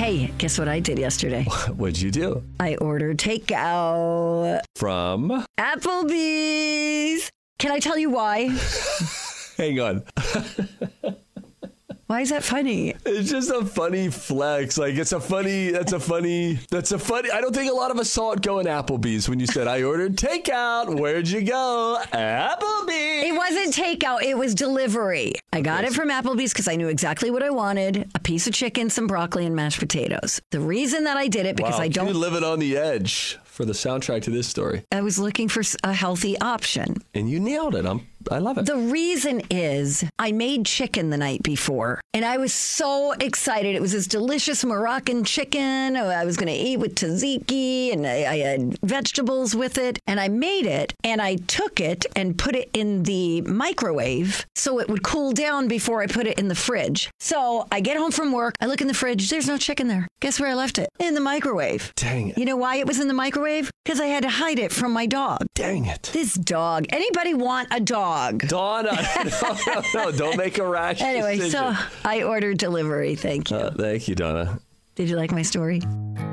Hey, guess what I did yesterday? What'd you do? I ordered takeout From? Applebee's. Can I tell you why? Hang on. Why is that funny? It's just a funny flex. Like, that's a funny, I don't think a lot of us saw it going Applebee's when you said, I ordered takeout. Where'd you go? Applebee's. It wasn't takeout. It was delivery. I got it from Applebee's because I knew exactly what I wanted. A piece of chicken, some broccoli, and mashed potatoes. The reason that I did it because I don't... You live it on the edge for the soundtrack to this story. I was looking for a healthy option. And you nailed it. I love it. The reason is I made chicken the night before, and I was so excited. It was this delicious Moroccan chicken I was going to eat with tzatziki, and I had vegetables with it, and I made it, and I took it and put it in the microwave so it would cool down before I put it in the fridge. So I get home from work, I look in the fridge, there's no chicken there. Guess where I left it? In the microwave. Dang it. You know why it was in the microwave? Because I had to hide it from my dog. Dang it. This dog. Anybody want a dog? Donna, no, don't make a rash Anyway, decision. so I ordered delivery. Thank you. Thank you, Donna. Did you like my story?